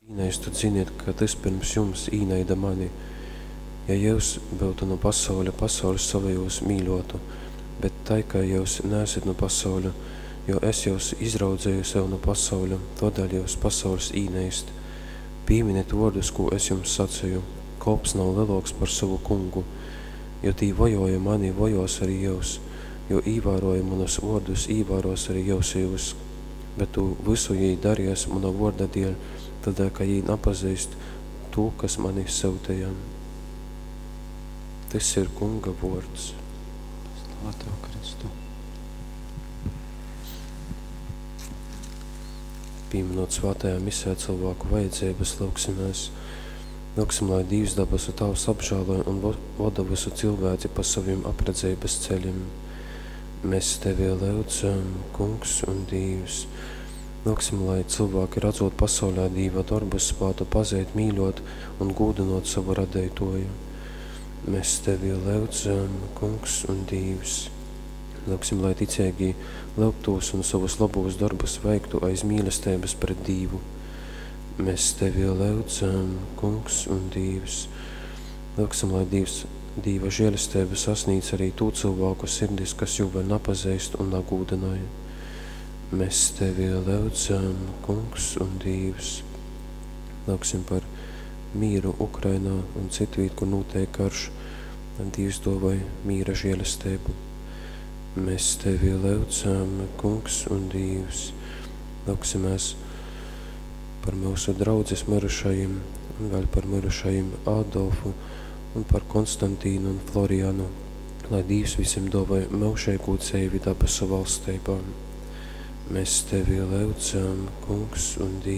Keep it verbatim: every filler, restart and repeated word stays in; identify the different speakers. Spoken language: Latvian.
Speaker 1: Īnais, tad ziniet, ka tas pirms jums īnaida mani. Ja jūs būtu no pasauļa, pasaules savajos mīļotu, bet tai, ka jūs neesat no pasauļa, jo es jūs izraudzēju sev no pasauļa, todēļ jūs pasaules īneist. Pīminiet vārdus, ko es jums sacīju, kops nav lielāks par savu kungu, jo tī vojoja mani, vojos arī jūs, jo īvēroja manas vārdus, īvēros arī jūs jūs, bet tu visu jī darījies mana vārda dēļ, tādēļ, ka jī napazīst to, kas mani sūtīja. Tas ir kunga vārds.
Speaker 2: Slava Tev, Kristu.
Speaker 1: Pieminot svētajā misē cilvēku vajadzības, lūksimies. Lūksim, lai Dievs dabasu Tavs apžāloja un vada visu cilvēci pa saviem apredzības ceļiem. Mēs Tevi lūdzam, kungs un Dievs. Lūksim, lai cilvēki redzot pasaulē Dieva darbus spētu pazēt, mīļot un gūdinot savu radētoju. Mēs Tevi lūdzam, kungs un Dievs. Lūksim, lai ticēgi lūgtos un savus labos darbus veiktu aiz mīlestības pret Dievu. Mēs Tevi lūdzam, kungs un Dievs. Lūksim, lai Dievs, Dieva žēlistība sasnīdz arī tū cilvēku sirdis, kas jau vēl napazīst un nagūdināja. Mēs Tevi lūdzam, kungs un Dievs. Lūksim par mīru Ukrainā un citviet, kur notiek karš, Dievs dāvāj mīra žēlistību. Mēs Tevi lūdzam, kungs un Dievs. Lūksimies par mūsu draudzes mirušajiem un vēl par mirušajiem Adolfu un par Konstantīnu un Florianu, lai Dievs visiem dāvāj mūžīgu dzīvi dabasu valstībā. Mēs Tevi lūdzam, kungs un Dievs.